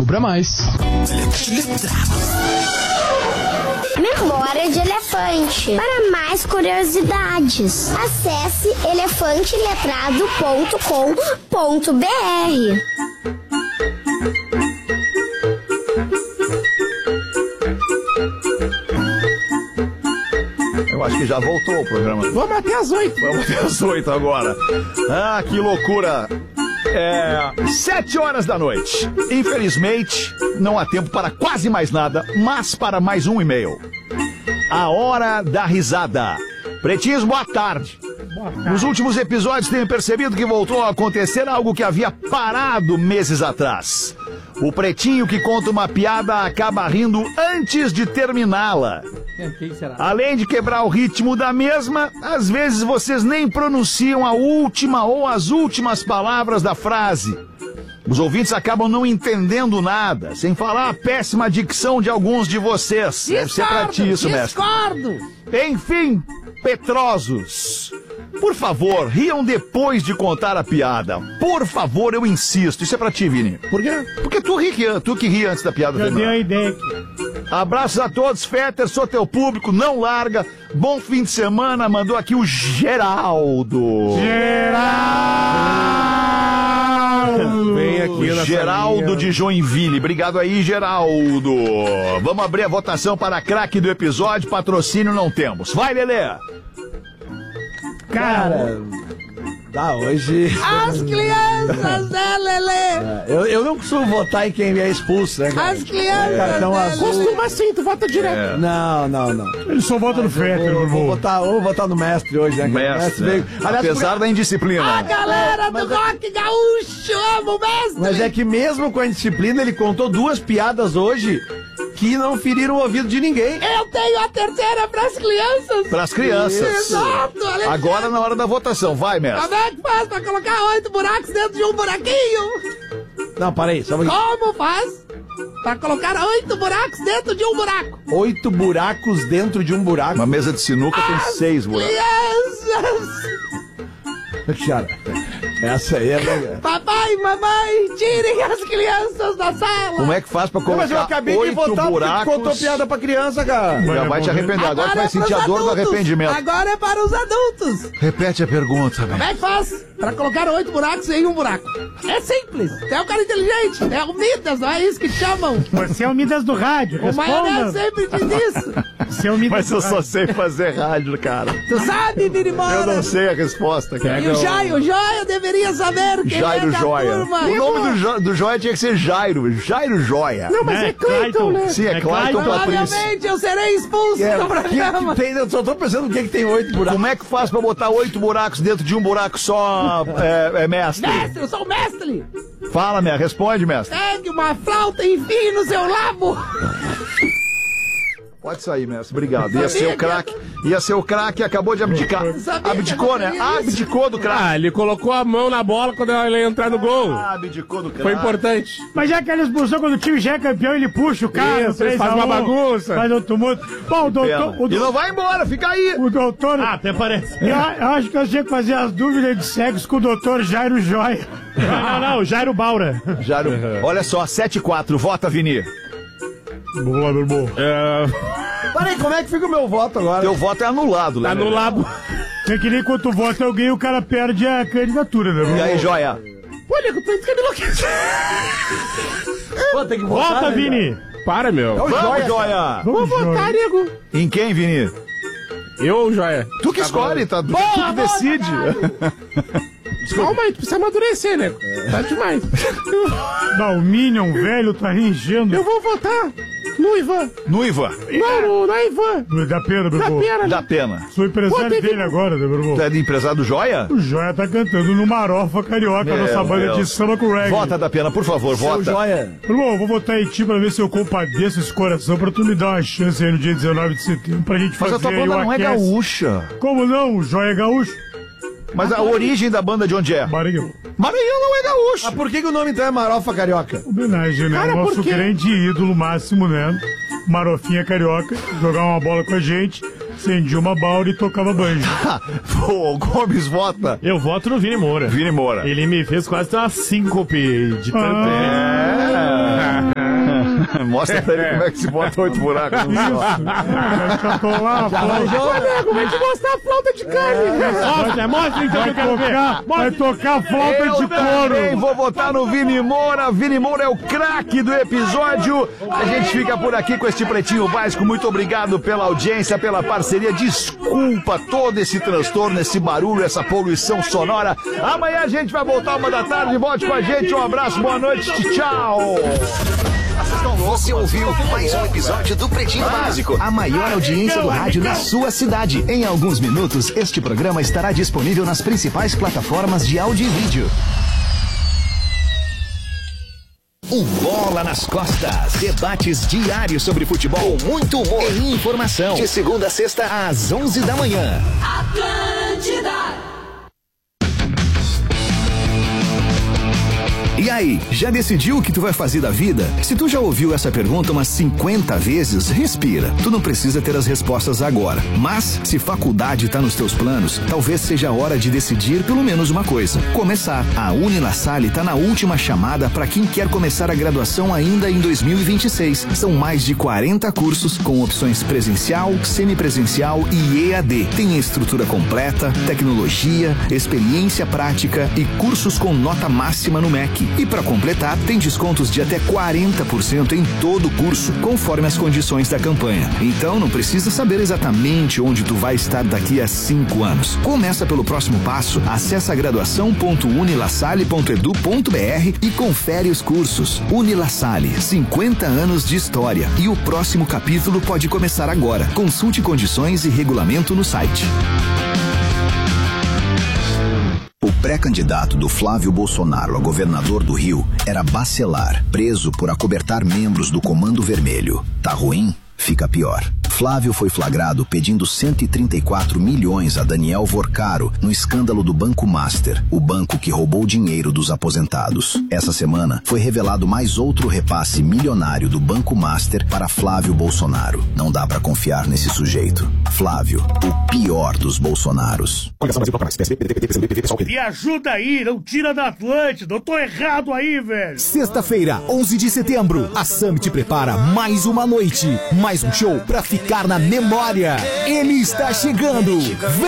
Descubra mais. Memória de elefante. Para mais curiosidades, acesse elefanteletrado.com.br. Eu acho que já voltou o programa. Vamos até às 8. Vamos até às 8 agora. Ah, que loucura. 7 horas da noite. Infelizmente, não há tempo para quase mais nada, mas para mais um e-mail. A hora da risada. Pretinhos, boa tarde. Nos últimos episódios tenho percebido que voltou a acontecer algo que havia parado meses atrás. O pretinho que conta uma piada acaba rindo antes de terminá-la. Quem será? Além de quebrar o ritmo da mesma, às vezes vocês nem pronunciam a última ou as últimas palavras da frase. Os ouvintes acabam não entendendo nada, sem falar a péssima dicção de alguns de vocês. Deve ser pra ti isso, mestre. Discordo! Enfim, Petrosos, por favor, riam depois de contar a piada. Por favor, eu insisto. Isso é pra ti, Vini. Por quê? Porque tu que ri antes da piada Já dei terminar. a ideia aqui. Abraços a todos, Fetter, sou teu público, não larga. Bom fim de semana, mandou aqui o Geraldo. Vem aqui O na Geraldo salinha. de Joinville. Obrigado aí, Geraldo. Vamos abrir a votação para a craque do episódio. Patrocínio não temos. Vai, Lelê. Cara, hoje... As crianças, né, Lelê? Eu não costumo votar em quem é expulso, né, cara? As crianças, Cartão né, azul. Costuma sim, tu vota direto. Não. Ele só vota no Fetter, meu Vou irmão. votar no mestre hoje, né, cara? Mestre, veio- Aliás, apesar da indisciplina. A galera do rock gaúcho ama o mestre. Mas é que mesmo com a indisciplina, ele contou 2 piadas hoje que não feriram o ouvido de ninguém. Eu tenho a terceira pras crianças. Para as crianças. Exato, Alexandre. Agora na hora da votação. Vai, mestre. Como é que faz pra colocar 8 buracos dentro de um buraquinho? Não, parei, só um pouquinho. Como faz pra colocar 8 buracos dentro de um buraco? 8 buracos dentro de um buraco. Uma mesa de sinuca tem 6 buracos. Crianças! Cara, essa aí é legal. Papai e mamãe, tirem as crianças da sala! Como é que faz pra Mas eu colocar acabei de 8 votar porque tu buracos? contou piada pra criança, cara. Já vai te arrepender. Agora tu vai sentir a dor do arrependimento. Agora é para os adultos! Repete a pergunta, Como velho. é que faz pra colocar 8 buracos em um buraco? É simples! É um cara inteligente! É o Midas, não é isso que te chamam! Você é o Midas do rádio, O Maionese responda. sempre diz isso! Você é o Midas Mas do eu só rádio. sei fazer rádio, cara. Tu sabe, Virimora? Eu não sei a resposta, cara. E o Joia deveria saber quem Jairo é da Joia. turma! O nome do Joia tinha que ser Jairo. Jairo Joia. Não, mas Né? é Clayton, né? Sim, é Clayton Patrício. Provavelmente eu serei expulso do programa! Que tem, eu só tô pensando o que tem 8 buracos. Como é que faz pra botar 8 buracos dentro de um buraco só, mestre? Mestre, eu sou o mestre! Fala, responde, mestre. Pegue uma flauta e enfie no seu labo! Pode sair, mestre. Obrigado. Ia ser o craque. Ia ser o craque e acabou de abdicar. Sabia Abdicou, que eu né? não queria isso. Abdicou do craque. Ah, ele colocou a mão na bola quando ele ia entrar no gol. Abdicou do craque. Foi importante. Mas já que ele expulsou quando o time já é campeão, ele puxa o cara. Isso, ele faz 3 a 1, uma bagunça. Faz um tumulto. Bom, o E não vai embora, fica aí. o doutor... Até parece. Eu acho que eu tinha que fazer as dúvidas de sexo com o doutor Jairo Joia. Não, Jairo Baura. Jairo, olha só, 7-4. Vota, Vini. Vamos lá, meu irmão. Peraí, como é que fica o meu voto agora? Teu voto é anulado, né? Anulado. É que nem quando tu vota alguém, o cara perde a candidatura, né, meu E irmão? aí, Joia? Olha, eu tô enlouquecendo. Pô, tem que votar, Vota, né, Vini. Para, meu. Vamos, Joia. Vamos votar, nego. Em quem, Vini? Eu ou o Joia? Tu que escolhe, tá? Tu que decide. Calma aí, tu precisa amadurecer, nego. Tá demais. Não, o Minion velho tá enchendo. Eu vou votar no Ivan. Noiva. Não, não é Ivan. Dá pena, meu Dá irmão. pena, Dá né? pena. Sou empresário Pô, tem que- dele agora, né, meu irmão? Tu é de empresário do Joia? O Joia tá cantando no Marofa Carioca, Meu nossa banda Deus. de samba com reggae. Vota, da pena, por favor, Seu vota. Joia. Meu irmão, eu vou votar em ti pra ver se eu compadeço esse coração pra tu me dar uma chance aí no dia 19 de setembro pra gente Mas fazer a tua aí banda o não é aquece. gaúcha. Como não? O Joia é gaúcho? Mas a origem da banda de onde é? Maranhão. Maranhão não é gaúcho. Ah, por que o nome então é Marofa Carioca? Homenagem, né? Cara, O nosso por quê? grande ídolo máximo, né? Marofinha Carioca, jogava uma bola com a gente, acendia uma balda e tocava banjo. Pô, o Gomes vota. Eu voto no Vini Moura. Vini Moura. Ele me fez quase ter uma síncope de tanto. É. Mostra pra ele como é que se bota 8 buracos no sol. Já tô lá, Como é que mostra a flauta de carne? Mostra então que eu quero ver. vai tocar flauta Eu de também couro. vou votar no Vini Moura. Vini Moura é o craque do episódio. A gente fica por aqui com este Pretinho Básico. Muito obrigado pela audiência, pela parceria. Desculpa todo esse transtorno, esse barulho, essa poluição sonora. Amanhã a gente vai voltar 1 da tarde. Volte com a gente. Um abraço, boa noite. Tchau. Você ouviu mais um episódio do Pretinho Básico, a maior audiência do rádio na sua cidade. Em alguns minutos, este programa estará disponível nas principais plataformas de áudio e vídeo. Bola nas costas. Debates diários sobre futebol, muito humor e informação. De segunda a sexta, às 11 da manhã. Atlântida. E aí, já decidiu o que tu vai fazer da vida? Se tu já ouviu essa pergunta umas 50 vezes, respira. Tu não precisa ter as respostas agora. Mas, se faculdade tá nos teus planos, talvez seja a hora de decidir pelo menos uma coisa. Começar. A Unilassalle tá na última chamada para quem quer começar a graduação ainda em 2026. São mais de 40 cursos com opções presencial, semipresencial e EAD. Tem estrutura completa, tecnologia, experiência prática e cursos com nota máxima no MEC. E para completar, tem descontos de até 40% em todo o curso, conforme as condições da campanha. Então não precisa saber exatamente onde tu vai estar daqui a 5 anos. Começa pelo próximo passo. Acesse graduação.unilassalle.edu.br e confere os cursos. Unilassalle, 50 anos de história. E o próximo capítulo pode começar agora. Consulte condições e regulamento no site. O pré-candidato do Flávio Bolsonaro a governador do Rio era Bacelar, preso por acobertar membros do Comando Vermelho. Tá ruim? Fica pior. Flávio foi flagrado pedindo 134 milhões a Daniel Vorcaro no escândalo do Banco Master, o banco que roubou dinheiro dos aposentados. Essa semana foi revelado mais outro repasse milionário do Banco Master para Flávio Bolsonaro. Não dá pra confiar nesse sujeito. Flávio, o pior dos Bolsonaros. Me ajuda aí, não tira da Atlântida, eu tô errado aí, velho. Sexta-feira, 11 de setembro, a Summit prepara mais uma noite, mais um show pra ficar na memória. Ele está chegando.